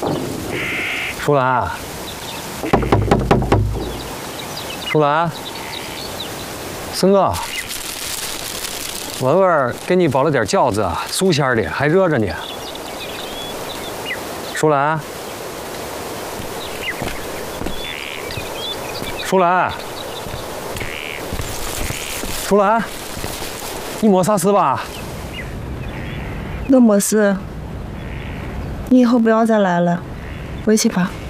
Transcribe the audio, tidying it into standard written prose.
舒兰，舒兰，孙哥，文文给你包了点饺子，素馅的，还热着呢。舒兰，舒兰，舒兰，你没啥事吧？ 我没事，你以后不要再来了，回去吧。